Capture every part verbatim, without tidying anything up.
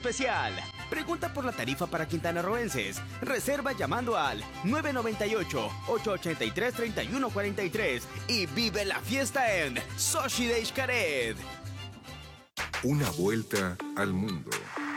especial. Pregunta por la tarifa para quintanarroenses. Reserva llamando al nueve nueve ocho, ocho ocho tres, tres uno cuatro tres y vive la fiesta en Sochi de Xcaret. Una vuelta al mundo.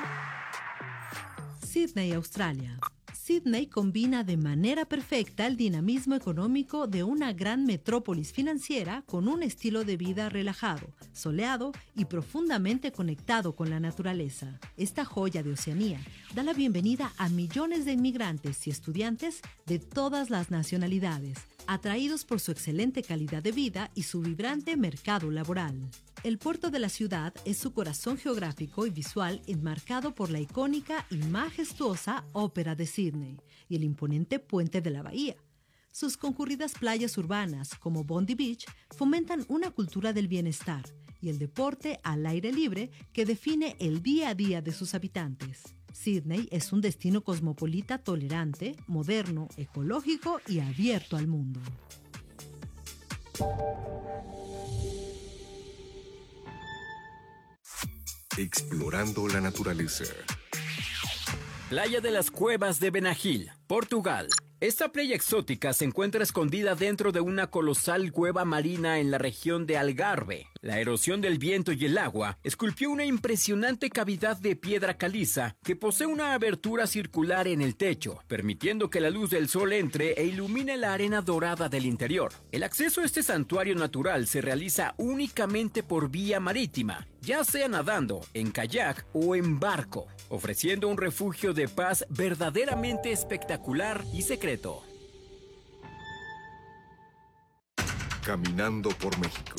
Sydney, Australia. Sydney combina de manera perfecta el dinamismo económico de una gran metrópolis financiera con un estilo de vida relajado, soleado y profundamente conectado con la naturaleza. Esta joya de Oceanía da la bienvenida a millones de inmigrantes y estudiantes de todas las nacionalidades, atraídos por su excelente calidad de vida y su vibrante mercado laboral. El puerto de la ciudad es su corazón geográfico y visual enmarcado por la icónica y majestuosa Ópera de Sydney y el imponente puente de la bahía. Sus concurridas playas urbanas, como Bondi Beach, fomentan una cultura del bienestar y el deporte al aire libre que define el día a día de sus habitantes. Sydney es un destino cosmopolita tolerante, moderno, ecológico y abierto al mundo. Explorando la naturaleza. Playa de las Cuevas de Benagil, Portugal. Esta playa exótica se encuentra escondida dentro de una colosal cueva marina en la región de Algarve. La erosión del viento y el agua esculpió una impresionante cavidad de piedra caliza que posee una abertura circular en el techo, permitiendo que la luz del sol entre e ilumine la arena dorada del interior. El acceso a este santuario natural se realiza únicamente por vía marítima, ya sea nadando, en kayak o en barco, ofreciendo un refugio de paz verdaderamente espectacular y secreto. Caminando por México.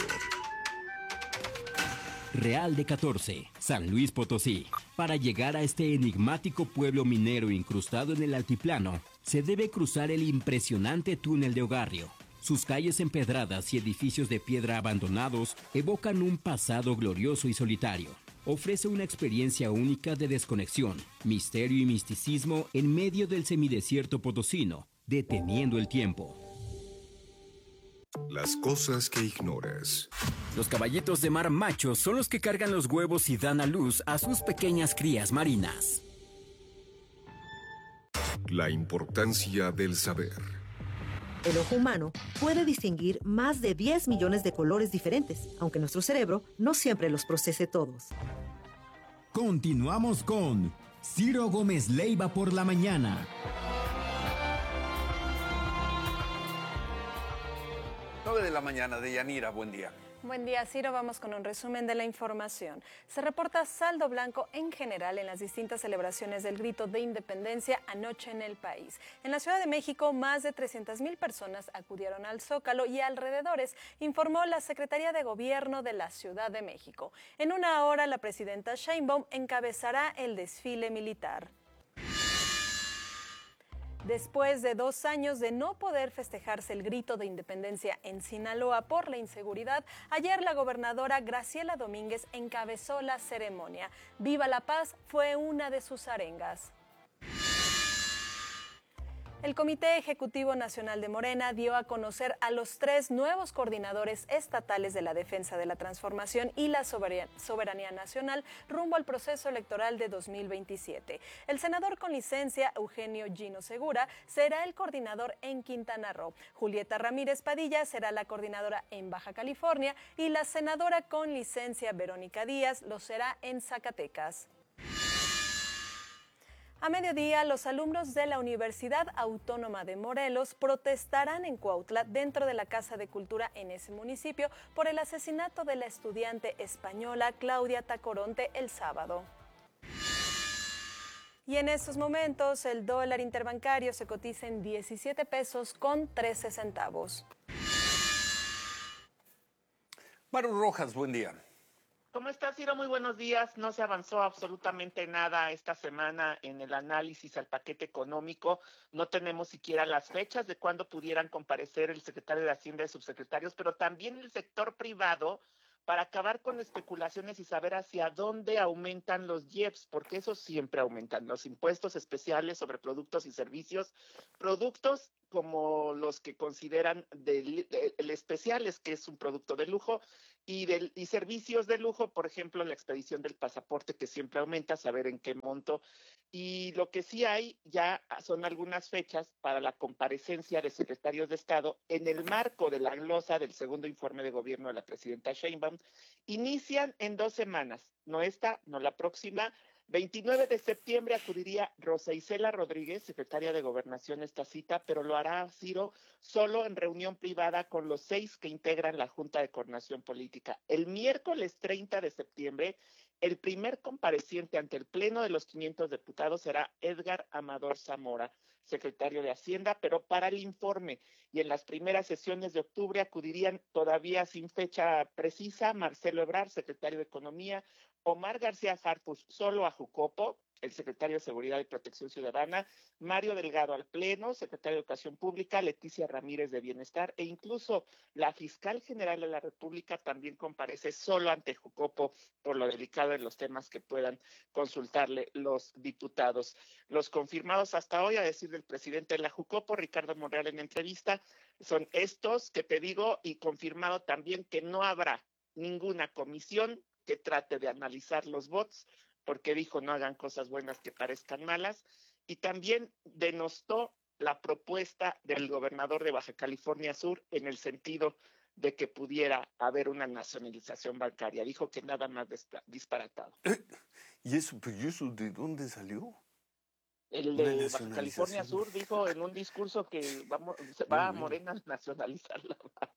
Real de catorce, San Luis Potosí. Para llegar a este enigmático pueblo minero incrustado en el altiplano, se debe cruzar el impresionante túnel de Ogarrio. Sus calles empedradas y edificios de piedra abandonados evocan un pasado glorioso y solitario. Ofrece una experiencia única de desconexión, misterio y misticismo en medio del semidesierto potosino, deteniendo el tiempo. Las cosas que ignoras. Los caballitos de mar machos son los que cargan los huevos y dan a luz a sus pequeñas crías marinas. La importancia del saber. El ojo humano puede distinguir más de diez millones de colores diferentes, aunque nuestro cerebro no siempre los procese todos. Continuamos con Ciro Gómez Leiva por la mañana. nueve de la mañana, Deyanira, buen día. Buen día, Ciro. Vamos con un resumen de la información. Se reporta saldo blanco en general en las distintas celebraciones del Grito de Independencia anoche en el país. En la Ciudad de México, más de trescientas mil personas acudieron al Zócalo y alrededores, informó la Secretaría de Gobierno de la Ciudad de México. En una hora, la presidenta Sheinbaum encabezará el desfile militar. Después de dos años de no poder festejarse el Grito de Independencia en Sinaloa por la inseguridad, ayer la gobernadora Graciela Domínguez encabezó la ceremonia. Viva la Paz fue una de sus arengas. El Comité Ejecutivo Nacional de Morena dio a conocer a los tres nuevos coordinadores estatales de la defensa de la transformación y la soberanía nacional rumbo al proceso electoral de dos mil veintisiete. El senador con licencia Eugenio Gino Segura será el coordinador en Quintana Roo. Julieta Ramírez Padilla será la coordinadora en Baja California y la senadora con licencia Verónica Díaz lo será en Zacatecas. A mediodía, los alumnos de la Universidad Autónoma de Morelos protestarán en Cuautla, dentro de la Casa de Cultura en ese municipio, por el asesinato de la estudiante española Claudia Tacoronte el sábado. Y en estos momentos, el dólar interbancario se cotiza en diecisiete pesos con trece centavos. Maru Rojas, buen día. ¿Cómo estás, Ciro? Muy buenos días. No se avanzó absolutamente nada esta semana en el análisis al paquete económico. No tenemos siquiera las fechas de cuándo pudieran comparecer el secretario de Hacienda y subsecretarios, pero también el sector privado para acabar con especulaciones y saber hacia dónde aumentan los I E P S, porque esos siempre aumentan, los impuestos especiales sobre productos y servicios, productos como los que consideran del, de, el especiales, que es un producto de lujo, y, del, y servicios de lujo, por ejemplo, la expedición del pasaporte, que siempre aumenta, saber en qué monto. Y lo que sí hay ya son algunas fechas para la comparecencia de secretarios de Estado en el marco de la glosa del segundo informe de gobierno de la presidenta Sheinbaum. Inician en dos semanas, no esta, no la próxima. veintinueve de septiembre acudiría Rosa Isela Rodríguez, secretaria de Gobernación, a esta cita, pero lo hará Ciro solo en reunión privada con los seis que integran la Junta de Coordinación Política. El miércoles treinta de septiembre, el primer compareciente ante el Pleno de los quinientos diputados será Edgar Amador Zamora, secretario de Hacienda, pero para el informe. Y en las primeras sesiones de octubre acudirían, todavía sin fecha precisa, Marcelo Ebrard, secretario de Economía, Omar García Harfuch solo a Jucopo, el secretario de Seguridad y Protección Ciudadana, Mario Delgado al Pleno, secretario de Educación Pública, Leticia Ramírez de Bienestar, e incluso la fiscal general de la República también comparece solo ante Jucopo por lo delicado de los temas que puedan consultarle los diputados. Los confirmados hasta hoy, a decir del presidente de la Jucopo, Ricardo Monreal, en entrevista, son estos que te digo, y confirmado también que no habrá ninguna comisión que trate de analizar los bots, porque dijo no hagan cosas buenas que parezcan malas, y también denostó la propuesta del gobernador de Baja California Sur en el sentido de que pudiera haber una nacionalización bancaria. Dijo que nada más disparatado. ¿Y eso, pues, ¿y eso de dónde salió? El de Baja California Sur dijo en un discurso que vamos, va a Morena a nacionalizar la banca.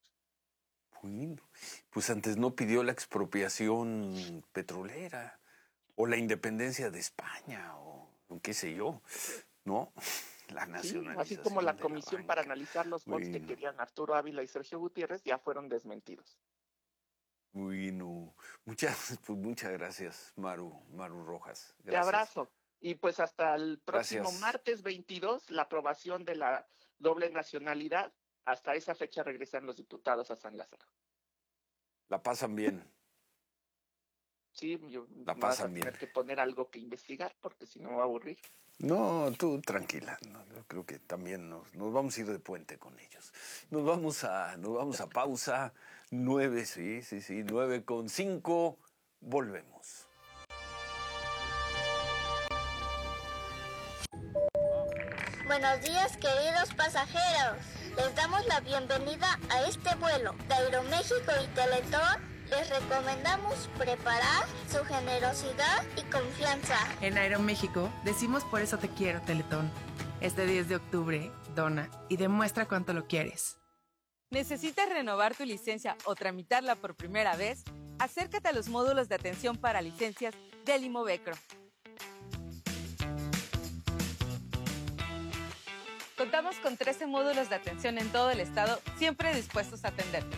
Bueno, pues antes no pidió la expropiación petrolera o la independencia de España o qué sé yo, ¿no? La nacionalización. Sí, así como la comisión la para analizar los bots bueno. que querían Arturo Ávila y Sergio Gutiérrez ya fueron desmentidos. Bueno, muchas, pues muchas gracias, Maru, Maru Rojas. Gracias. Te abrazo. Y pues hasta el próximo gracias. martes veintidós, la aprobación de la doble nacionalidad. Hasta esa fecha regresan los diputados a San Lázaro. La pasan bien. Sí, yo la pasan pasan bien. Tener que poner algo que investigar porque si no me va a aburrir. No, tú tranquila. No, yo creo que también nos, nos vamos a ir de puente con ellos. Nos vamos a, nos vamos a pausa. Nueve, sí, sí, sí, nueve con cinco. Volvemos. Buenos días, queridos pasajeros. Les damos la bienvenida a este vuelo de Aeroméxico y Teletón. Les recomendamos preparar su generosidad y confianza. En Aeroméxico decimos por eso te quiero, Teletón. Este diez de octubre, dona y demuestra cuánto lo quieres. ¿Necesitas renovar tu licencia o tramitarla por primera vez? Acércate a los módulos de atención para licencias del Imovecro. Contamos con trece módulos de atención en todo el estado, siempre dispuestos a atenderte.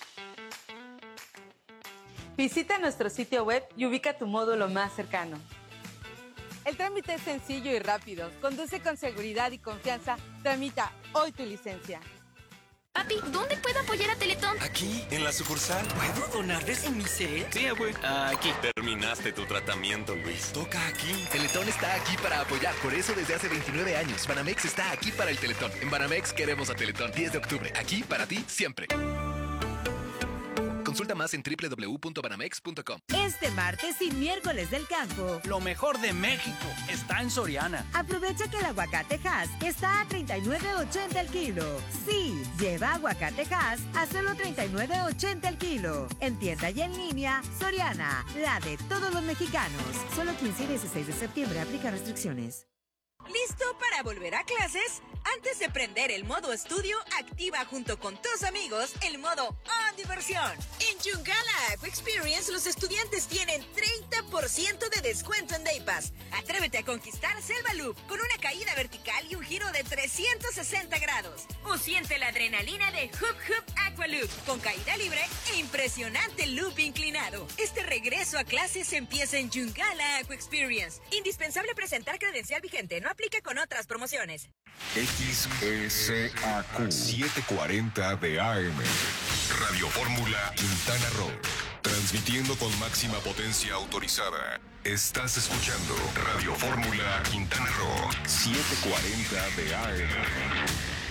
Visita nuestro sitio web y ubica tu módulo más cercano. El trámite es sencillo y rápido. Conduce con seguridad y confianza. Tramita hoy tu licencia. Papi, ¿dónde puedo apoyar a Teletón? Aquí, en la sucursal. ¿Puedo donar desde mi C E L? Sí, abue. Aquí. Terminaste tu tratamiento, Luis. Toca aquí. Teletón está aquí para apoyar. Por eso desde hace veintinueve años, Banamex está aquí para el Teletón. En Banamex queremos a Teletón. diez de octubre. Aquí para ti, siempre. Consulta más en doble u doble u doble u punto banamex punto com. Este martes y miércoles del campo, lo mejor de México está en Soriana. Aprovecha que el aguacate Hass está a treinta y nueve ochenta el kilo. Sí, lleva aguacate Hass a solo treinta y nueve ochenta el kilo. En tienda y en línea, Soriana, la de todos los mexicanos. Solo quince y dieciséis de septiembre, aplica restricciones. ¿Listo para volver a clases? Antes de prender el modo estudio, activa junto con tus amigos el modo On Diversión. En Yungala Aqua Experience, los estudiantes tienen treinta por ciento de descuento en Day Pass. Atrévete a conquistar Selva Loop con una caída vertical y un giro de trescientos sesenta grados. O siente la adrenalina de Hoop Hoop Aqua Loop con caída libre e impresionante loop inclinado. Este regreso a clases empieza en Yungala Aqua Experience. Indispensable presentar credencial vigente. No aplica con otras promociones. X S A Q setecientos cuarenta de A M Radio Fórmula Quintana Roo. Transmitiendo con máxima potencia autorizada. Estás escuchando Radio Fórmula Quintana Roo setecientos cuarenta de A M.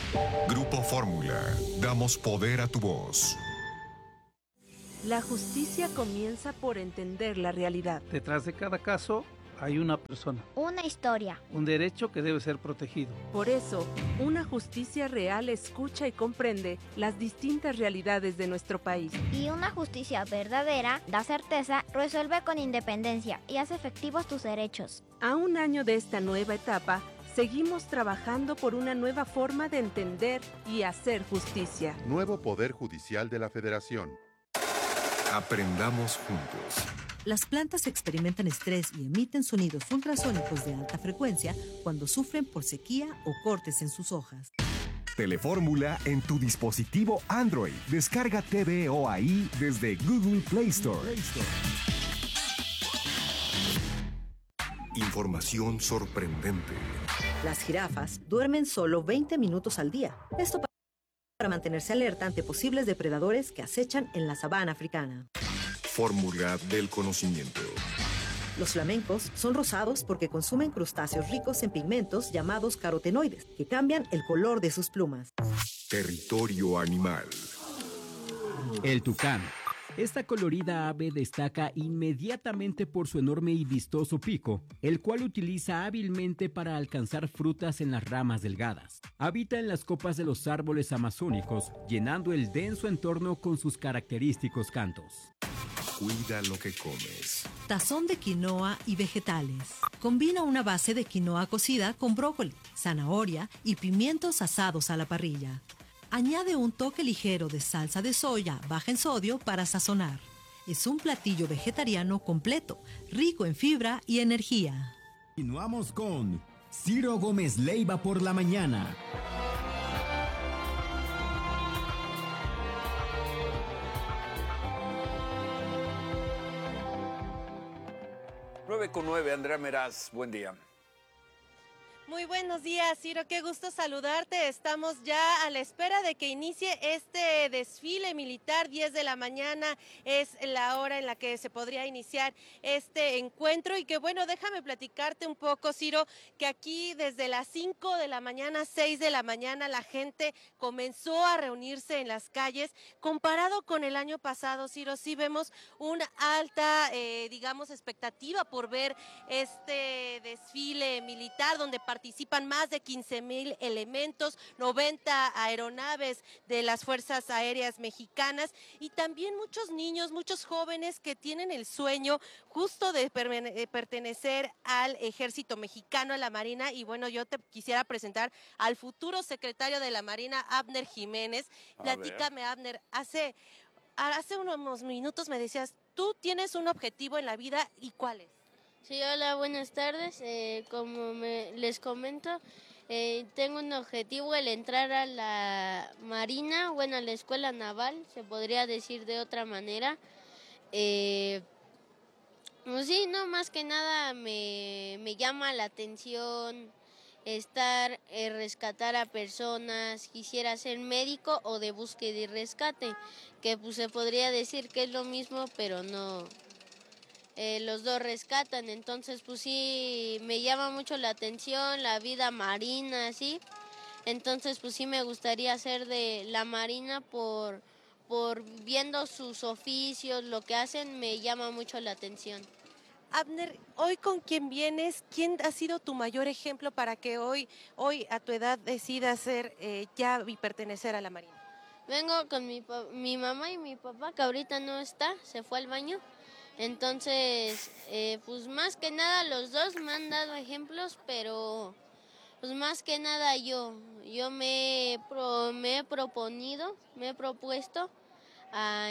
Grupo Fórmula, damos poder a tu voz. La justicia comienza por entender la realidad. Detrás de cada caso hay una persona. Una historia. Un derecho que debe ser protegido. Por eso, una justicia real escucha y comprende las distintas realidades de nuestro país. Y una justicia verdadera da certeza, resuelve con independencia y hace efectivos tus derechos. A un año de esta nueva etapa, seguimos trabajando por una nueva forma de entender y hacer justicia. Nuevo Poder Judicial de la Federación. Aprendamos juntos. Las plantas experimentan estrés y emiten sonidos ultrasónicos de alta frecuencia cuando sufren por sequía o cortes en sus hojas. Telefórmula en tu dispositivo Android. Descarga T V O A I desde Google Play Store. Play Store. Información sorprendente. Las jirafas duermen solo veinte minutos al día. Esto para mantenerse alerta ante posibles depredadores que acechan en la sabana africana. Fórmula del conocimiento. Los flamencos son rosados porque consumen crustáceos ricos en pigmentos llamados carotenoides, que cambian el color de sus plumas. Territorio animal. El tucán. Esta colorida ave destaca inmediatamente por su enorme y vistoso pico, el cual utiliza hábilmente para alcanzar frutas en las ramas delgadas. Habita en las copas de los árboles amazónicos, llenando el denso entorno con sus característicos cantos. Cuida lo que comes. Tazón de quinoa y vegetales. Combina una base de quinoa cocida con brócoli, zanahoria y pimientos asados a la parrilla. Añade un toque ligero de salsa de soya baja en sodio para sazonar. Es un platillo vegetariano completo, rico en fibra y energía. Continuamos con Ciro Gómez Leiva por la mañana. nueve con nueve, Andrea Meraz, buen día. Muy buenos días, Ciro, qué gusto saludarte. Estamos ya a la espera de que inicie este desfile militar. diez de la mañana es la hora en la que se podría iniciar este encuentro y que bueno, déjame platicarte un poco, Ciro, que aquí desde las cinco de la mañana, seis de la mañana, la gente comenzó a reunirse en las calles. Comparado con el año pasado, Ciro, sí vemos una alta, eh, digamos, expectativa por ver este desfile militar donde participan Participan más de quince mil elementos, noventa aeronaves de las Fuerzas Aéreas Mexicanas y también muchos niños, muchos jóvenes que tienen el sueño justo de pertenecer al Ejército Mexicano, a la Marina. Y bueno, yo te quisiera presentar al futuro secretario de la Marina, Abner Jiménez. Platícame, Abner, hace, hace unos minutos me decías, tú tienes un objetivo en la vida, ¿y cuál es? Sí, hola, buenas tardes. Eh, como me, les comento, eh, tengo un objetivo, el entrar a la Marina, bueno, a la Escuela Naval, se podría decir de otra manera. Eh, pues sí, no, más que nada me, me llama la atención estar, eh, rescatar a personas, quisiera ser médico o de búsqueda y rescate, que pues se podría decir que es lo mismo, pero no... Eh, los dos rescatan, entonces pues sí, me llama mucho la atención la vida marina, ¿sí? Entonces pues sí me gustaría ser de la Marina por, por viendo sus oficios, lo que hacen, me llama mucho la atención. Abner, hoy con quién vienes, ¿quién ha sido tu mayor ejemplo para que hoy, hoy a tu edad decidas ser eh, ya y pertenecer a la Marina? Vengo con mi, mi mamá y mi papá, que ahorita no está, se fue al baño. Entonces, eh, pues más que nada los dos me han dado ejemplos, pero pues más que nada yo, yo me he, pro, me he proponido, me he propuesto a,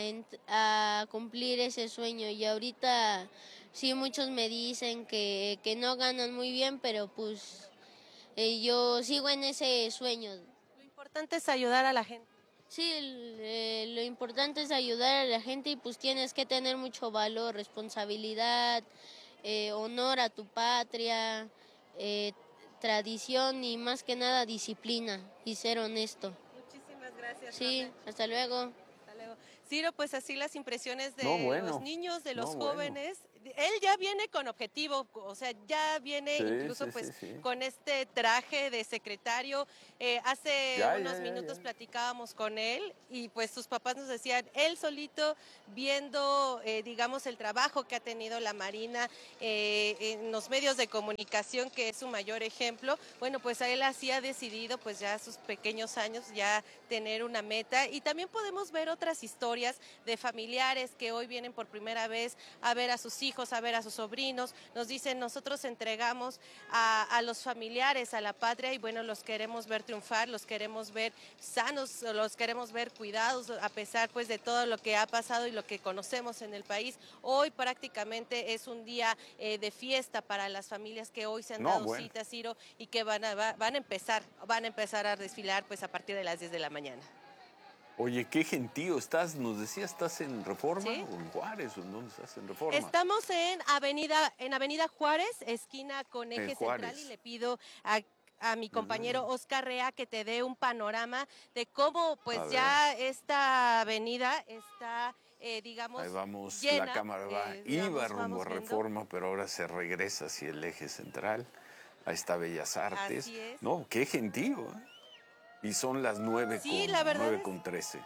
a cumplir ese sueño y ahorita sí muchos me dicen que, que no ganan muy bien, pero pues eh, yo sigo en ese sueño. Lo importante es ayudar a la gente. Sí, eh, lo importante es ayudar a la gente y pues tienes que tener mucho valor, responsabilidad, eh, honor a tu patria, eh, tradición y más que nada disciplina y ser honesto. Muchísimas gracias. Sí, Ana. hasta luego. Hasta luego. Ciro, pues así las impresiones de no, bueno. los niños, de los no, jóvenes. Bueno. él ya viene con objetivo, o sea, ya viene Sí, incluso sí, pues sí, sí. con este traje de secretario. Eh, hace Ya, unos ya, ya, minutos ya. platicábamos con él y pues sus papás nos decían, él solito viendo, eh, digamos, el trabajo que ha tenido la Marina eh, en los medios de comunicación, que es su mayor ejemplo. Bueno, pues a él así ha decidido, pues ya a sus pequeños años, ya tener una meta. Y también podemos ver otras historias de familiares que hoy vienen por primera vez a ver a sus hijos, a ver a sus sobrinos. Nos dicen, nosotros entregamos a, a los familiares, a la patria, y bueno, los queremos ver triunfar, los queremos ver sanos, los queremos ver cuidados, a pesar pues de todo lo que ha pasado y lo que conocemos en el país. Hoy prácticamente es un día eh, de fiesta para las familias que hoy se han No, dado bueno. cita, Ciro, y que van a, va- van a empezar, van a empezar a desfilar pues a partir de las diez de la mañana. Oye, qué gentío. ¿Estás, nos decías, estás en Reforma Sí. o en Juárez? ¿O en dónde estás en Reforma? Estamos en Avenida, en Avenida Juárez, esquina con En eje Juárez. central, y le pido a, a mi compañero Oscar Rea que te dé un panorama de cómo pues A ya esta avenida está, eh, digamos, Ahí vamos, llena. la cámara va, eh, iba digamos, rumbo vamos a viendo. Reforma, pero ahora se regresa hacia el eje central. Ahí está Bellas Artes. Así es. No, qué gentío, ¿eh? Y son las nueve Sí, con, la verdad nueve es- con trece.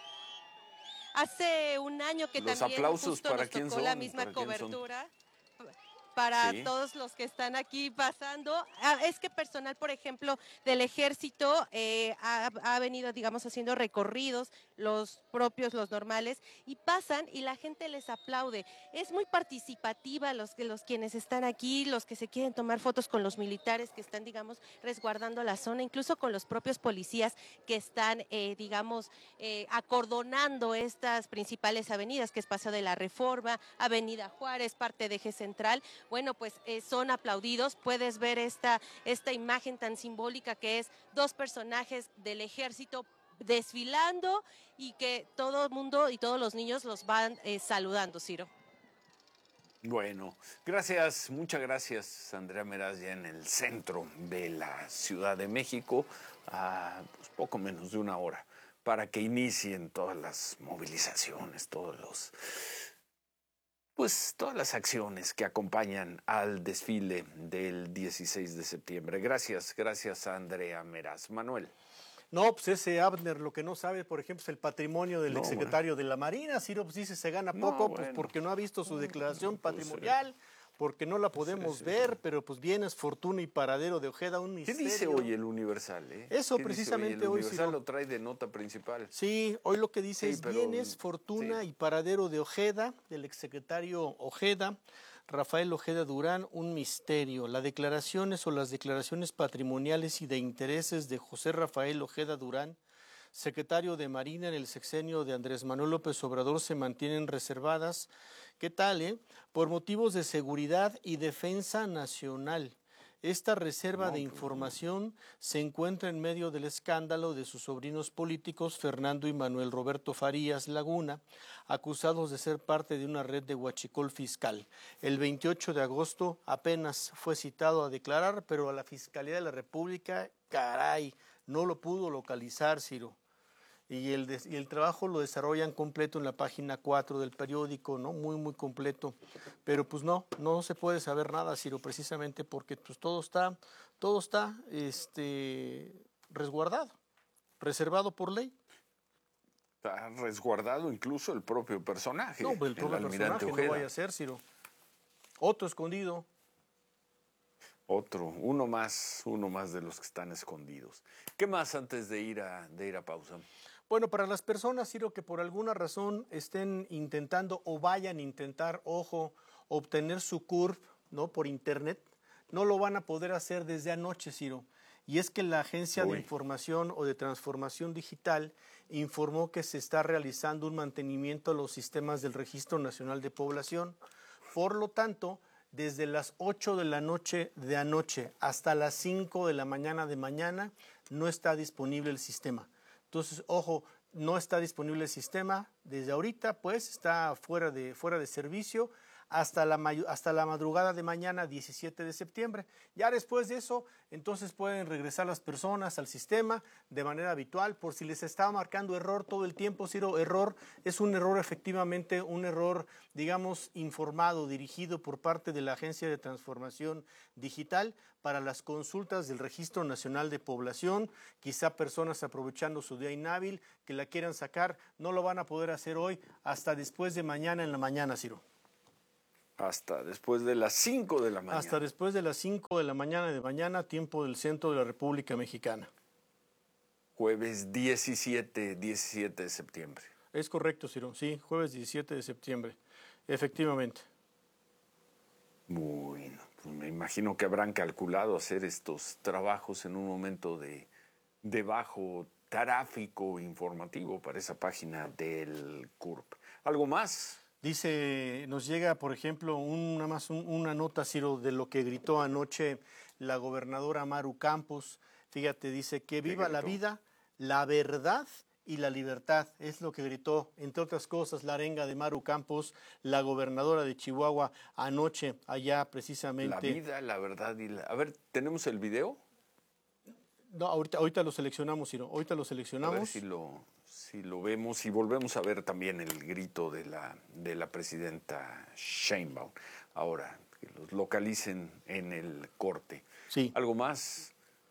Hace un año que Los también aplausos, justo ¿para nos quién tocó la son? misma ¿Para quién son? cobertura. Para Sí. todos los que están aquí pasando. Ah, es que personal, por ejemplo, del ejército eh, ha, ha venido, digamos, haciendo recorridos, los propios, los normales, y pasan y la gente les aplaude. Es muy participativa los, que- los quienes están aquí, los que se quieren tomar fotos con los militares que están, digamos, resguardando la zona, incluso con los propios policías que están, eh, digamos, eh, acordonando estas principales avenidas, que es Paseo de la Reforma, Avenida Juárez, parte de Eje Central. Bueno, pues eh, son aplaudidos. Puedes ver esta, esta imagen tan simbólica que es dos personajes del ejército desfilando y que todo el mundo y todos los niños los van eh, saludando, Ciro. Bueno, gracias, muchas gracias, Andrea Meraz, ya en el centro de la Ciudad de México, a pues, poco menos de una hora, para que inicien todas las movilizaciones, todos los, pues todas las acciones que acompañan al desfile del dieciséis de septiembre. Gracias, gracias, Andrea Meraz. Manuel. No, pues ese Abner lo que no sabe, por ejemplo, es el patrimonio del No, exsecretario de la Marina. Ciro pues dice se gana No, poco, pues bueno. porque no ha visto su declaración pues, patrimonial, porque no la podemos sí, ver, sí. pero pues bienes, fortuna y paradero de Ojeda, un ¿Qué misterio. dice hoy el Universal? Eh? Eso ¿Qué dice precisamente El hoy, Universal Ciro. lo trae de nota principal. Sí, hoy lo que dice Sí, es pero, bienes, fortuna sí. y paradero de Ojeda, del exsecretario Ojeda, Rafael Ojeda Durán, un misterio. Las declaraciones o las declaraciones patrimoniales y de intereses de José Rafael Ojeda Durán, secretario de Marina en el sexenio de Andrés Manuel López Obrador, se mantienen reservadas. ¿Qué tal, eh? Por motivos de seguridad y defensa nacional. Esta reserva No, de pues, información se encuentra en medio del escándalo de sus sobrinos políticos Fernando y Manuel Roberto Farías Laguna, acusados de ser parte de una red de huachicol fiscal. El veintiocho de agosto apenas fue citado a declarar, pero a la Fiscalía de la República, caray, no lo pudo localizar, Ciro. Y el, des- y el trabajo lo desarrollan completo en la página cuatro del periódico, ¿no? Muy, muy completo. Pero pues no, no se puede saber nada, Ciro, precisamente porque pues todo está, todo está este, resguardado, reservado por ley. Está resguardado incluso el propio personaje. No, pues el propio almirante personaje Ojeda. no vaya a ser, Ciro. Otro escondido. Otro, uno más, uno más de los que están escondidos. ¿Qué más antes de ir a, de ir a pausa? Bueno, para las personas, Ciro, que por alguna razón estén intentando o vayan a intentar, ojo, obtener su C U R P, ¿no? Por internet, no lo van a poder hacer desde anoche, Ciro. Y es que la Agencia Uy. de Información o de Transformación Digital informó que se está realizando un mantenimiento a los sistemas del Registro Nacional de Población. Por lo tanto, desde las ocho de la noche de anoche hasta las cinco de la mañana de mañana no está disponible el sistema. Entonces, ojo, no está disponible el sistema desde ahorita, pues está fuera de, fuera de servicio hasta la, hasta la madrugada de mañana, diecisiete de septiembre. Ya después de eso, entonces pueden regresar las personas al sistema de manera habitual. Por si les estaba marcando error todo el tiempo, Ciro, error, es un error efectivamente, un error, digamos, informado, dirigido por parte de la Agencia de Transformación Digital para las consultas del Registro Nacional de Población. Quizá personas aprovechando su día inhábil que la quieran sacar, no lo van a poder hacer hoy, hasta después de mañana en la mañana, Ciro. Hasta después de las cinco de la mañana. Hasta después de las cinco de la mañana de mañana, tiempo del centro de la República Mexicana. Jueves diecisiete de septiembre. Es correcto, Ciro. Sí, jueves diecisiete de septiembre. Efectivamente. Bueno, pues me imagino que habrán calculado hacer estos trabajos en un momento de, de bajo tráfico informativo para esa página del C U R P. ¿Algo más? Dice, nos llega, por ejemplo, una, más un, una nota, Ciro, de lo que gritó anoche la gobernadora Maru Campos. Fíjate, dice que viva la vida, la verdad y la libertad. Es lo que gritó, entre otras cosas, la arenga de Maru Campos, la gobernadora de Chihuahua, anoche, allá precisamente. La vida, la verdad y la... A ver, ¿tenemos el video? No, ahorita, ahorita lo seleccionamos, Ciro, ahorita lo seleccionamos. A ver si lo... Si lo vemos y volvemos a ver también el grito de la, de la presidenta Sheinbaum. Ahora, que los localicen en el corte. Sí. ¿Algo más?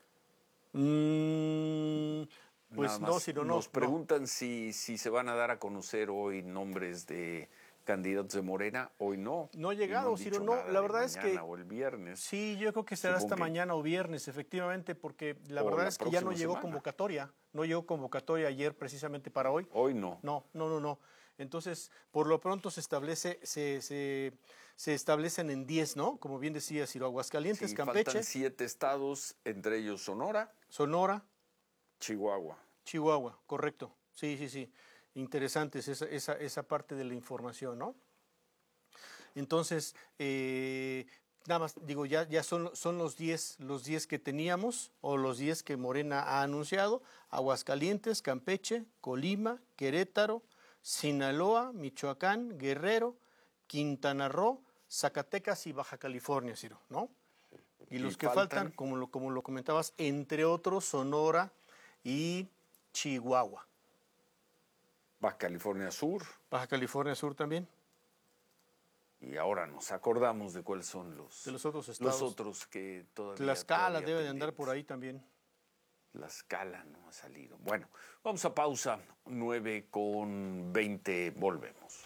Mm, pues no, Ciro, no. Nos preguntan no. si, si se van a dar a conocer hoy nombres de candidatos de Morena. Hoy no. No ha llegado, no Ciro, no. La verdad es que... o el viernes. Sí, yo creo que será hasta mañana o viernes, efectivamente, porque la verdad la es que ya no llegó semana. convocatoria. No llegó convocatoria ayer precisamente para hoy. Hoy no. No, no, no, no. Entonces, por lo pronto se establece, se, se, se establecen en diez, ¿no? Como bien decía Ciro, Aguascalientes, sí, Campeche. Faltan siete estados, entre ellos Sonora. Sonora. Chihuahua. Chihuahua, correcto. Sí, sí, sí. Interesante esa, esa, esa parte de la información, ¿no? Entonces, eh, nada más, digo, ya, ya son, son los diez los diez que teníamos, o los diez que Morena ha anunciado: Aguascalientes, Campeche, Colima, Querétaro, Sinaloa, Michoacán, Guerrero, Quintana Roo, Zacatecas y Baja California, Ciro, ¿no? Y los y que faltan, faltan como, lo, como lo comentabas, entre otros, Sonora y Chihuahua. Baja California Sur. Baja California Sur también. Y ahora nos acordamos de cuáles son los, de los otros estados. Los otros que todavía... Tlaxcala debe de andar por ahí también. Tlaxcala no ha salido. Bueno, vamos a pausa. nueve con veinte, volvemos.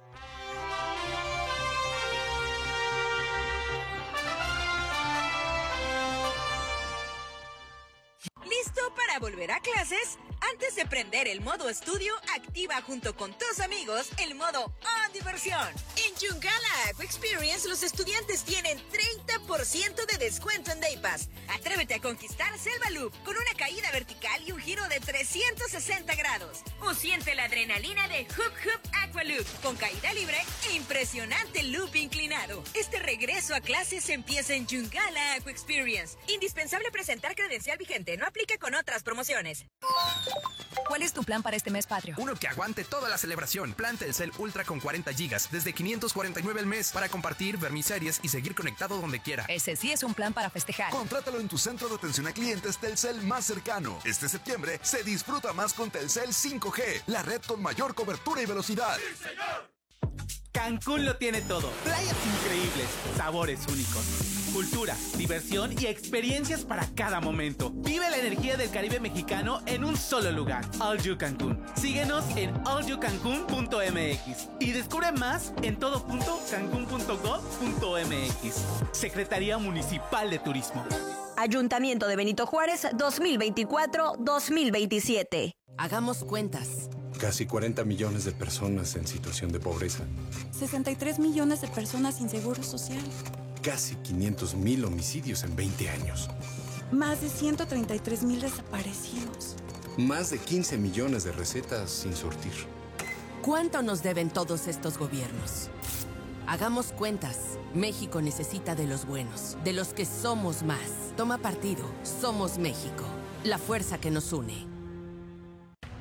¿Listo para volver a clases? Antes de prender el modo estudio, activa junto con tus amigos el modo On Diversión. En Chungala Aqua Experience, los estudiantes tienen treinta por ciento de descuento en Day Pass. Atrévete a conquistar Selva Loop con una caída vertical y un giro de trescientos sesenta grados. O siente la adrenalina de Hoop Hoop Aqua Loop con caída libre e impresionante loop inclinado. Este regreso a clases empieza en Chungala Aqua Experience. Indispensable presentar credencial vigente. No aplica con otras promociones. ¿Cuál es tu plan para este mes patrio? Uno que aguante toda la celebración. Plan Telcel Ultra con cuarenta gigas desde quinientos cuarenta y nueve al mes para compartir, ver mis series y seguir conectado donde quiera. Ese sí es un plan para festejar. Contrátalo en tu centro de atención a clientes Telcel más cercano. Este septiembre se disfruta más con Telcel cinco G, la red con mayor cobertura y velocidad. ¡Sí, señor! Cancún lo tiene todo. Playas increíbles, sabores únicos, cultura, diversión y experiencias para cada momento. Vive la energía del Caribe mexicano en un solo lugar. All You Cancún. Síguenos en all you cancún punto m x y descubre más en todo punto cancún punto gov punto m x. Secretaría Municipal de Turismo. Ayuntamiento de Benito Juárez dos mil veinticuatro dos mil veintisiete. Hagamos cuentas. Casi cuarenta millones de personas en situación de pobreza. sesenta y tres millones de personas sin seguro social. Casi quinientos mil homicidios en veinte años. Más de ciento treinta y tres mil desaparecidos. Más de quince millones de recetas sin surtir. ¿Cuánto nos deben todos estos gobiernos? Hagamos cuentas. México necesita de los buenos, de los que somos más. Toma partido. Somos México. La fuerza que nos une.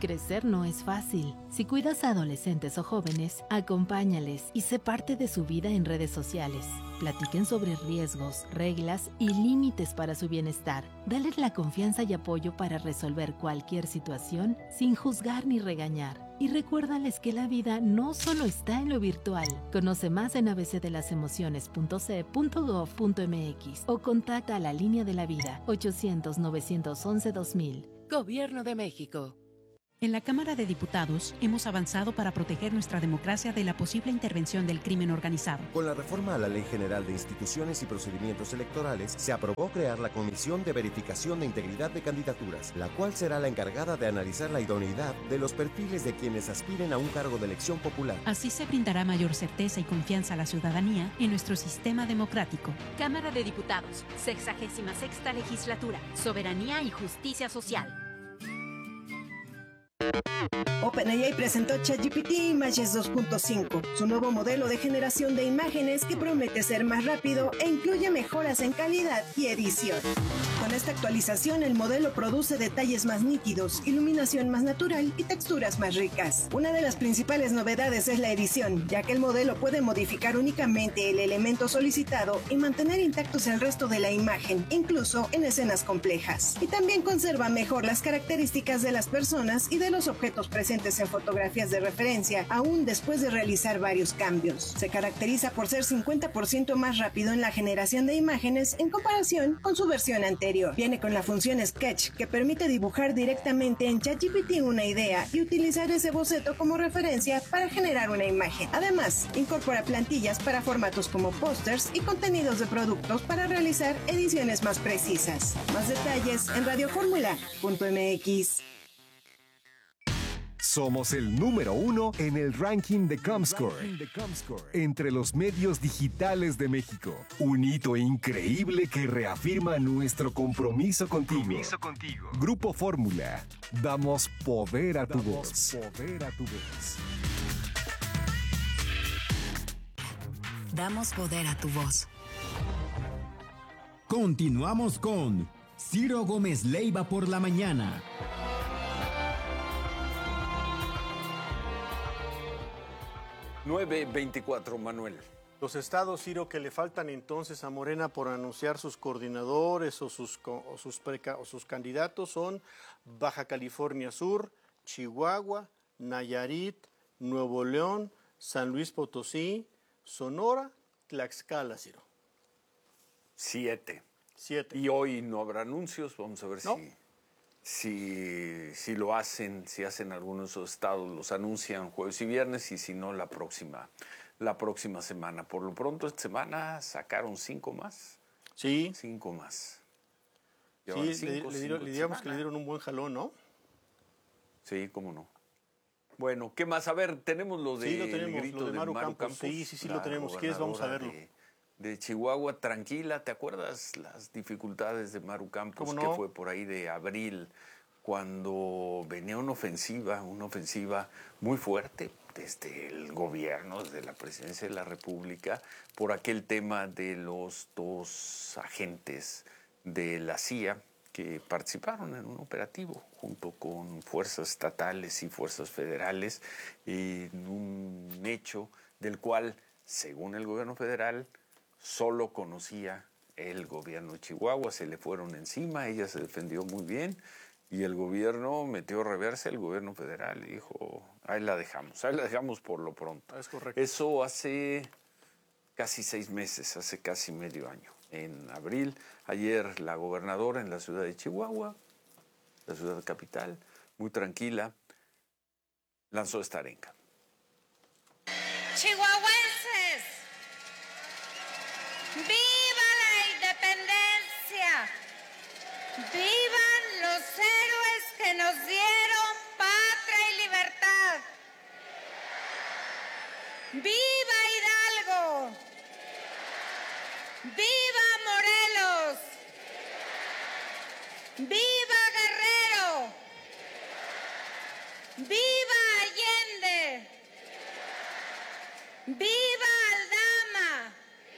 Crecer no es fácil. Si cuidas a adolescentes o jóvenes, acompáñales y sé parte de su vida en redes sociales. Platiquen sobre riesgos, reglas y límites para su bienestar. Dales la confianza y apoyo para resolver cualquier situación sin juzgar ni regañar. Y recuérdales que la vida no solo está en lo virtual. Conoce más en a b c de las emociones punto c punto gov punto m x o contacta a la línea de la vida ochocientos, novecientos once, dos mil. Gobierno de México. En la Cámara de Diputados hemos avanzado para proteger nuestra democracia de la posible intervención del crimen organizado. Con la reforma a la Ley General de Instituciones y Procedimientos Electorales, se aprobó crear la Comisión de Verificación de Integridad de Candidaturas, la cual será la encargada de analizar la idoneidad de los perfiles de quienes aspiren a un cargo de elección popular. Así se brindará mayor certeza y confianza a la ciudadanía en nuestro sistema democrático. Cámara de Diputados, sexagésima sexta legislatura, soberanía y justicia social. OpenAI presentó ChatGPT Images dos punto cinco, su nuevo modelo de generación de imágenes que promete ser más rápido e incluye mejoras en calidad y edición. Con esta actualización, el modelo produce detalles más nítidos, iluminación más natural y texturas más ricas. Una de las principales novedades es la edición, ya que el modelo puede modificar únicamente el elemento solicitado y mantener intactos el resto de la imagen, incluso en escenas complejas. Y también conserva mejor las características de las personas y de los objetos presentes en fotografías de referencia, aún después de realizar varios cambios. Se caracteriza por ser cincuenta por ciento más rápido en la generación de imágenes en comparación con su versión anterior. Viene con la función Sketch, que permite dibujar directamente en ChatGPT una idea y utilizar ese boceto como referencia para generar una imagen. Además, incorpora plantillas para formatos como pósters y contenidos de productos para realizar ediciones más precisas. Más detalles en radioformula punto m x. Somos el número uno en el ranking de Comscore, entre los medios digitales de México. Un hito increíble que reafirma nuestro compromiso contigo. Compromiso contigo. Grupo Fórmula. Damos poder a tu voz. Poder a tu voz. Damos poder a tu voz. Continuamos con Ciro Gómez Leiva por la mañana. nueve veinticuatro, Manuel. Los estados, Ciro, que le faltan entonces a Morena por anunciar sus coordinadores o sus, o sus, preca, o sus candidatos son Baja California Sur, Chihuahua, Nayarit, Nuevo León, San Luis Potosí, Sonora, Tlaxcala, Ciro. Siete. Siete. Y hoy no habrá anuncios, vamos a ver ¿No? si... Si, si lo hacen, si hacen algunos de esos estados, los anuncian jueves y viernes, y si no, la próxima, la próxima semana. Por lo pronto, esta semana sacaron cinco más. Sí. Cinco más. Sí, cinco, le, cinco le, dieron, le digamos que le dieron un buen jalón, ¿no? Sí, cómo no. Bueno, ¿qué más? A ver, tenemos lo de, sí, lo tenemos, grito lo de Maru, de Maru Campos. Campos. Sí, sí, sí, lo tenemos. Si quieres, vamos a verlo. De, de Chihuahua, tranquila. ¿Te acuerdas las dificultades de Maru Campos? ¿Cómo que no? fue por ahí de abril, cuando venía una ofensiva, una ofensiva muy fuerte desde el gobierno, desde la presidencia de la República, por aquel tema de los dos agentes de la C I A que participaron en un operativo junto con fuerzas estatales y fuerzas federales, en un hecho del cual, según el gobierno federal, solo conocía el gobierno de Chihuahua. Se le fueron encima, ella se defendió muy bien, y el gobierno metió reversa, el gobierno federal, y dijo, ahí la dejamos, ahí la dejamos por lo pronto. Es correcto. Eso hace casi seis meses, hace casi medio año. En abril, ayer la gobernadora en la ciudad de Chihuahua, la ciudad capital, muy tranquila, lanzó esta arenga. Chihuahuenses, ¡viva la independencia! ¡Vivan los héroes que nos dieron patria y libertad! ¡Viva Hidalgo! ¡Viva Morelos! ¡Viva Guerrero! ¡Viva Allende! ¡Viva Aldama!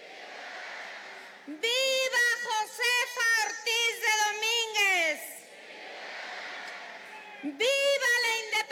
¡Viva Josefa Ortiz de Domínguez! ¡Viva la independencia!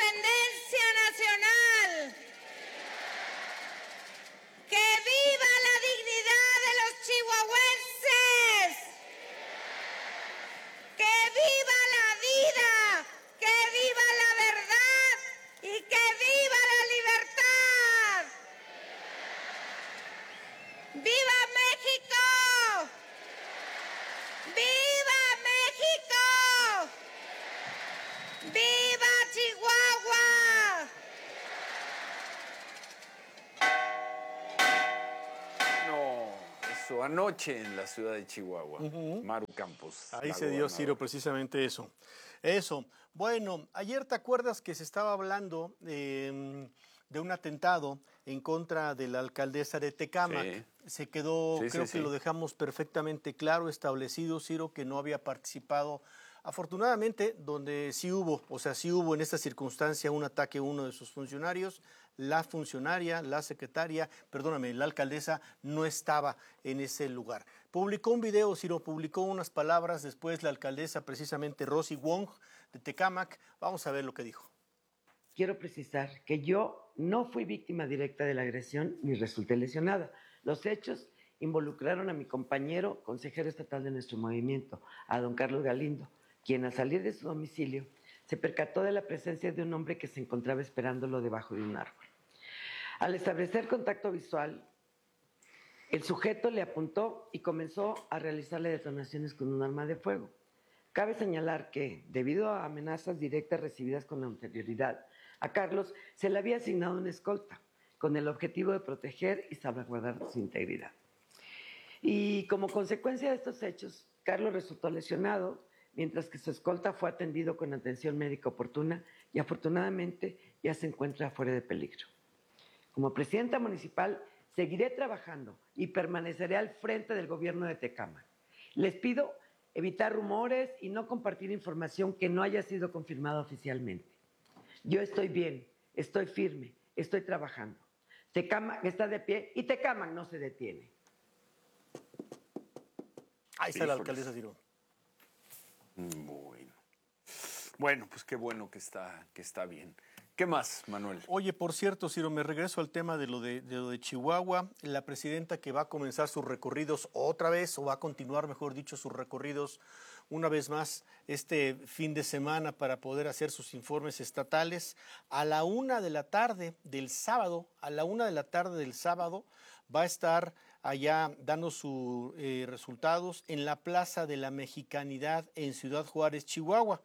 eso anoche en la ciudad de Chihuahua. Uh-huh. Maru Campos. Ahí se dio, Ciro, precisamente eso. Eso. Bueno, ayer te acuerdas que se estaba hablando eh, de un atentado en contra de la alcaldesa de Tecámac. Sí. Se quedó, sí, creo sí, que sí. lo dejamos perfectamente claro, establecido, Ciro, que no había participado. Afortunadamente, donde sí hubo, o sea, sí hubo en esta circunstancia un ataque a uno de sus funcionarios, la funcionaria, la secretaria, perdóname, la alcaldesa no estaba en ese lugar. Publicó un video, Ciro, publicó unas palabras, después la alcaldesa, precisamente Rosy Wong, de Tecámac. Vamos a ver lo que dijo. Quiero precisar que yo no fui víctima directa de la agresión ni resulté lesionada. Los hechos involucraron a mi compañero consejero estatal de nuestro movimiento, a don Carlos Galindo, quien al salir de su domicilio se percató de la presencia de un hombre que se encontraba esperándolo debajo de un árbol. Al establecer contacto visual, el sujeto le apuntó y comenzó a realizarle detonaciones con un arma de fuego. Cabe señalar que, debido a amenazas directas recibidas con anterioridad, a Carlos se le había asignado una escolta con el objetivo de proteger y salvaguardar su integridad. Y como consecuencia de estos hechos, Carlos resultó lesionado, mientras que su escolta fue atendido con atención médica oportuna y afortunadamente ya se encuentra fuera de peligro. Como presidenta municipal, seguiré trabajando y permaneceré al frente del gobierno de Tecámac. Les pido evitar rumores y no compartir información que no haya sido confirmada oficialmente. Yo estoy bien, estoy firme, estoy trabajando. Tecámac está de pie y Tecámac no se detiene. Ahí está la alcaldesa Ciro. Bueno. Bueno, pues qué bueno que está, que está bien. ¿Qué más, Manuel? Oye, por cierto, Ciro, me regreso al tema de lo de, de lo de Chihuahua. La presidenta que va a comenzar sus recorridos otra vez, o va a continuar, mejor dicho, sus recorridos una vez más este fin de semana para poder hacer sus informes estatales. A la una de la tarde del sábado, a la una de la tarde del sábado, va a estar allá dando sus eh, resultados en la Plaza de la Mexicanidad en Ciudad Juárez, Chihuahua.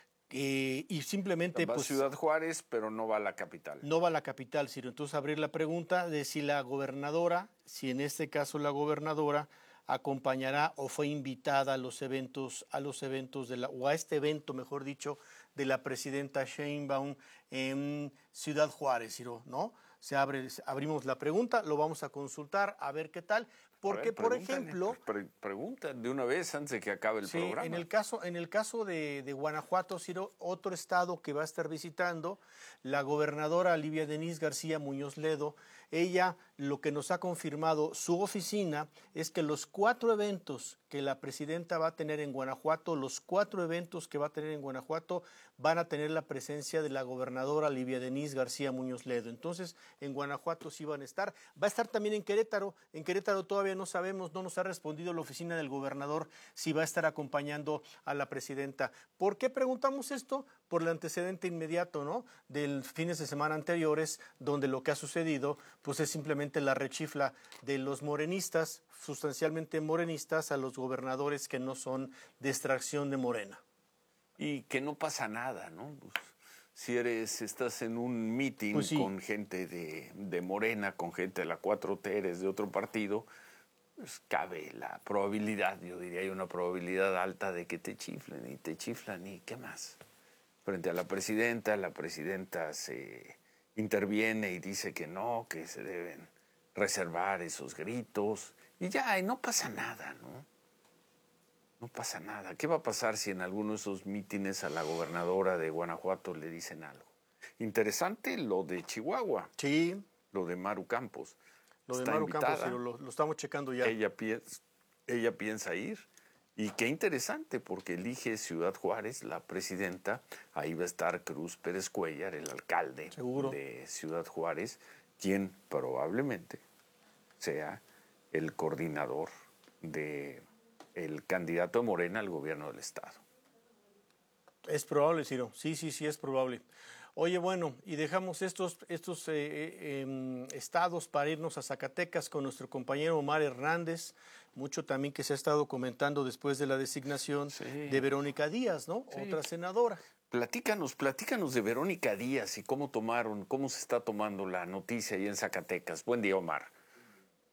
Eh, y simplemente va pues, a Ciudad Juárez, pero no va a la capital. No va a la capital, Ciro. Entonces abrir la pregunta de si la gobernadora, si en este caso la gobernadora acompañará o fue invitada a los eventos, a los eventos de la, o a este evento, mejor dicho, de la presidenta Sheinbaum en Ciudad Juárez, Ciro, ¿no? Se abre, abrimos la pregunta, lo vamos a consultar, a ver qué tal. Porque, ver, por ejemplo... Pre pregunta de una vez antes de que acabe el sí, programa. En el caso, en el caso de, de Guanajuato, Ciro, otro estado que va a estar visitando, la gobernadora Livia Denise García Muñoz Ledo, ella lo que nos ha confirmado su oficina es que los cuatro eventos que la presidenta va a tener en Guanajuato, los cuatro eventos que va a tener en Guanajuato van a tener la presencia de la gobernadora Livia Denise García Muñoz Ledo. Entonces, en Guanajuato sí van a estar. Va a estar también en Querétaro. En Querétaro todavía no sabemos, no nos ha respondido la oficina del gobernador si va a estar acompañando a la presidenta. ¿Por qué preguntamos esto? Por el antecedente inmediato, ¿no? Del fines de semana anteriores, donde lo que ha sucedido, pues es simplemente la rechifla de los morenistas, sustancialmente morenistas, a los gobernadores que no son de extracción de Morena. Y que no pasa nada, ¿no? Pues, si eres, estás en un meeting pues sí. con gente de, de Morena, con gente de la cuatro T, eres de otro partido, pues cabe la probabilidad, yo diría, hay una probabilidad alta de que te chiflen y te chiflan y ¿qué más? Frente a la presidenta, la presidenta se interviene y dice que no, que se deben reservar esos gritos y ya, y no pasa nada, ¿no? No pasa nada. ¿Qué va a pasar si en alguno de esos mítines a la gobernadora de Guanajuato le dicen algo? Interesante lo de Chihuahua. Sí. Lo de Maru Campos. Lo de Está Maru invitada. Campos, lo, lo estamos checando ya. Ella piensa, ella piensa ir. Y qué interesante, porque elige Ciudad Juárez, la presidenta. Ahí va a estar Cruz Pérez Cuellar, el alcalde Seguro. de Ciudad Juárez, quien probablemente sea el coordinador de el candidato de Morena al gobierno del estado. Es probable, Ciro. Sí, sí, sí, es probable. Oye, bueno, y dejamos estos, estos eh, eh, estados para irnos a Zacatecas con nuestro compañero Omar Hernández, mucho también que se ha estado comentando después de la designación sí. de Verónica Díaz, ¿no? Sí. Otra senadora. Platícanos, platícanos de Verónica Díaz y cómo tomaron, cómo se está tomando la noticia ahí en Zacatecas. Buen día, Omar.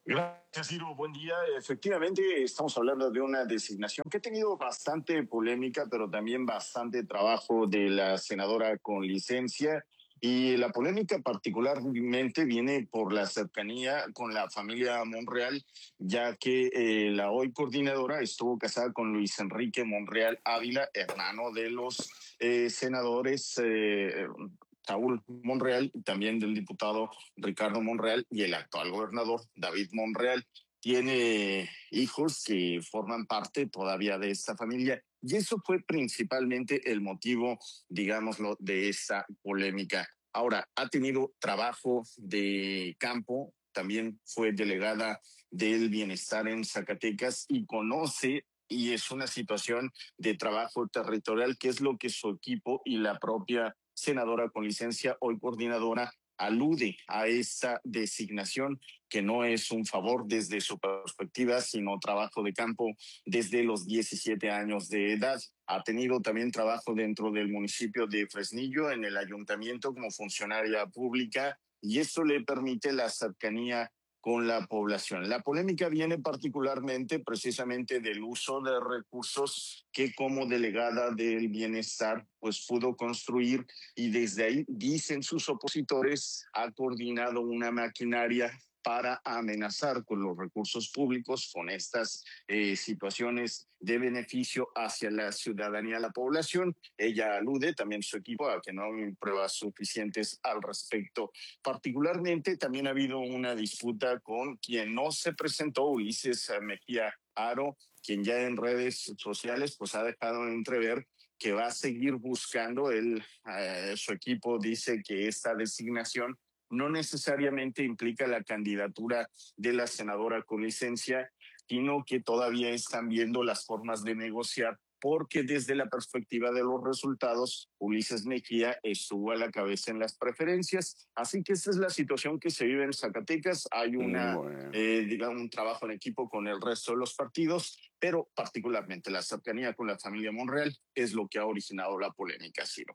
Gracias, Ciro. Buen día. Efectivamente, estamos hablando de una designación que ha tenido bastante polémica, pero también bastante trabajo de la senadora con licencia. Y la polémica particularmente viene por la cercanía con la familia Monreal, ya que eh, la hoy coordinadora estuvo casada con Luis Enrique Monreal Ávila, hermano de los eh, senadores eh, Saúl Monreal y también del diputado Ricardo Monreal y el actual gobernador David Monreal. Tiene hijos que forman parte todavía de esta familia y eso fue principalmente el motivo, digámoslo, de esta polémica. Ahora, ha tenido trabajo de campo, también fue delegada del bienestar en Zacatecas y conoce, y es una situación de trabajo territorial, que es lo que su equipo y la propia senadora con licencia, hoy coordinadora, alude a esta designación, que no es un favor desde su perspectiva, sino trabajo de campo desde los diecisiete años de edad. Ha tenido también trabajo dentro del municipio de Fresnillo, en el ayuntamiento como funcionaria pública, y esto le permite la cercanía con la población. La polémica viene particularmente precisamente del uso de recursos que como delegada del bienestar pues pudo construir, y desde ahí, dicen sus opositores, ha coordinado una maquinaria para amenazar con los recursos públicos, con estas eh, situaciones de beneficio hacia la ciudadanía, la población. Ella alude, también su equipo, a que no hay pruebas suficientes al respecto. Particularmente también ha habido una disputa con quien no se presentó, Ulises Mejía Aro, quien ya en redes sociales pues ha dejado entrever que va a seguir buscando. Él, eh, su equipo dice que esta designación no necesariamente implica la candidatura de la senadora con licencia, sino que todavía están viendo las formas de negociar, porque desde la perspectiva de los resultados, Ulises Mejía estuvo a la cabeza en las preferencias. Así que esta es la situación que se vive en Zacatecas. Hay una, bueno. eh, digamos, un trabajo en equipo con el resto de los partidos, pero particularmente la cercanía con la familia Monreal es lo que ha originado la polémica, Ciro.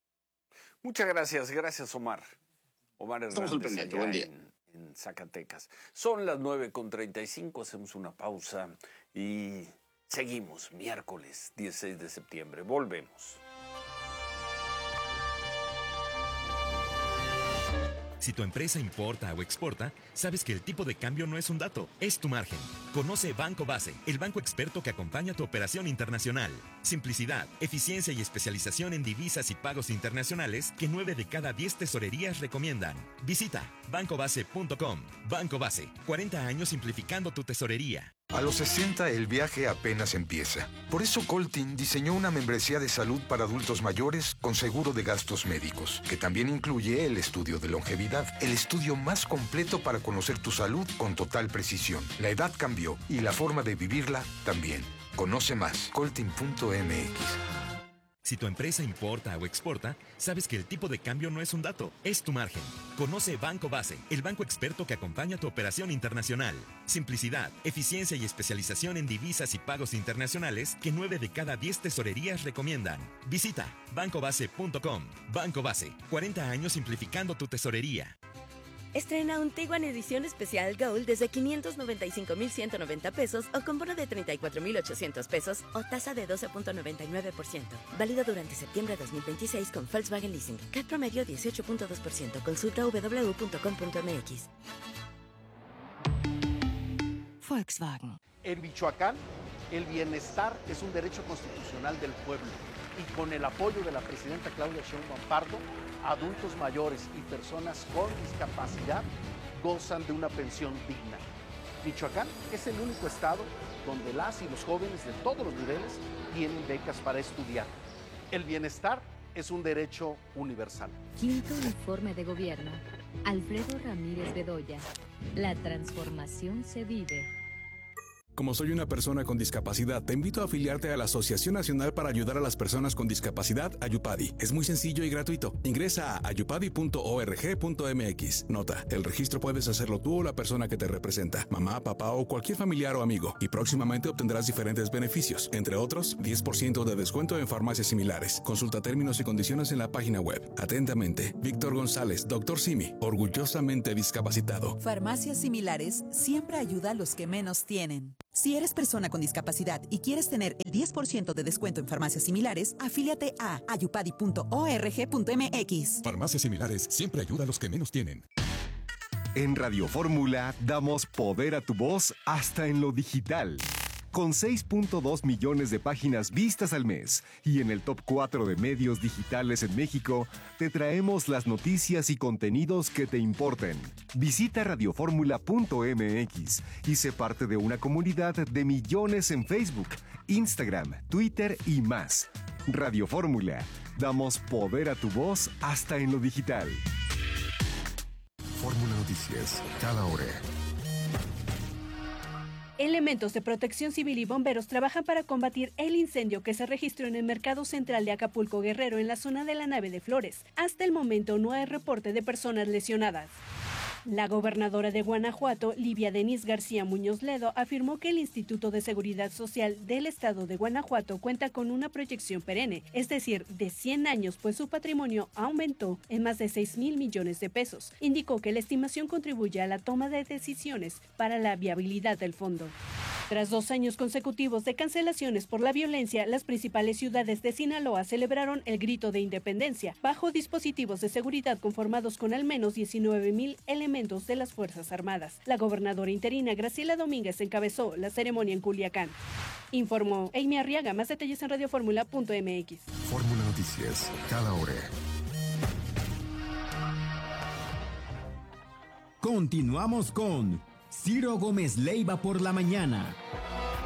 Muchas gracias, gracias Omar. Omar Hernández, allá Buen día. En, en Zacatecas. Son las nueve con treinta y cinco, hacemos una pausa y seguimos miércoles dieciséis de septiembre. Volvemos. Si tu empresa importa o exporta, sabes que el tipo de cambio no es un dato, es tu margen. Conoce Banco Base, el banco experto que acompaña tu operación internacional. Simplicidad, eficiencia y especialización en divisas y pagos internacionales que nueve de cada diez tesorerías recomiendan. Visita banco base punto com. Banco Base, cuarenta años simplificando tu tesorería. A los sesenta el viaje apenas empieza. Por eso Coltin diseñó una membresía de salud para adultos mayores con seguro de gastos médicos, que también incluye el estudio de longevidad, el estudio más completo para conocer tu salud con total precisión. La edad cambió y la forma de vivirla también. Conoce más, coltin punto m x. Si tu empresa importa o exporta, sabes que el tipo de cambio no es un dato, es tu margen. Conoce Banco Base, el banco experto que acompaña tu operación internacional. Simplicidad, eficiencia y especialización en divisas y pagos internacionales que nueve de cada diez tesorerías recomiendan. Visita banco base punto com. Banco Base, cuarenta años simplificando tu tesorería. Estrena un Tiguan edición especial Gold desde quinientos noventa y cinco mil ciento noventa pesos o con bono de treinta y cuatro mil ochocientos pesos o tasa de doce punto noventa y nueve por ciento. Válido durante septiembre de dos mil veintiséis con Volkswagen Leasing. C A T promedio dieciocho punto dos por ciento. Consulta w w w punto com punto m x. Volkswagen. En Michoacán, el bienestar es un derecho constitucional del pueblo. Y con el apoyo de la presidenta Claudia Sheinbaum Pardo, adultos mayores y personas con discapacidad gozan de una pensión digna. Michoacán es el único estado donde las y los jóvenes de todos los niveles tienen becas para estudiar. El bienestar es un derecho universal. Quinto informe de gobierno. Alfredo Ramírez Bedoya. La transformación se vive. Como soy una persona con discapacidad, te invito a afiliarte a la Asociación Nacional para Ayudar a las Personas con Discapacidad, Ayupadi. Es muy sencillo y gratuito. Ingresa a ayupadi punto org punto mx. Nota, el registro puedes hacerlo tú o la persona que te representa, mamá, papá o cualquier familiar o amigo. Y próximamente obtendrás diferentes beneficios, entre otros, diez por ciento de descuento en farmacias similares. Consulta términos y condiciones en la página web. Atentamente, Víctor González, doctor Simi, orgullosamente discapacitado. Farmacias Similares siempre ayuda a los que menos tienen. Si eres persona con discapacidad y quieres tener el diez por ciento de descuento en farmacias similares, afíliate a ayupadi punto org punto mx. Farmacias Similares siempre ayuda a los que menos tienen. En Radio Fórmula damos poder a tu voz hasta en lo digital. Con seis punto dos millones de páginas vistas al mes y en el top cuatro de medios digitales en México, te traemos las noticias y contenidos que te importen. Visita radio fórmula punto mx y sé parte de una comunidad de millones en Facebook, Instagram, Twitter y más. Radio Fórmula, damos poder a tu voz hasta en lo digital. Fórmula Noticias, cada hora. Elementos de Protección Civil y bomberos trabajan para combatir el incendio que se registró en el Mercado Central de Acapulco Guerrero en la zona de la Nave de Flores. Hasta el momento no hay reporte de personas lesionadas. La gobernadora de Guanajuato, Livia Denise García Muñoz Ledo, afirmó que el Instituto de Seguridad Social del Estado de Guanajuato cuenta con una proyección perenne, es decir, de cien años, pues su patrimonio aumentó en más de seis mil millones de pesos. Indicó que la estimación contribuye a la toma de decisiones para la viabilidad del fondo. Tras dos años consecutivos de cancelaciones por la violencia, las principales ciudades de Sinaloa celebraron el Grito de Independencia, bajo dispositivos de seguridad conformados con al menos diecinueve mil elementos de las Fuerzas Armadas. La gobernadora interina Graciela Domínguez encabezó la ceremonia en Culiacán. Informó Amy Arriaga. Más detalles en radio fórmula punto mx. Fórmula Noticias, cada hora. Continuamos con Ciro Gómez Leiva por la mañana.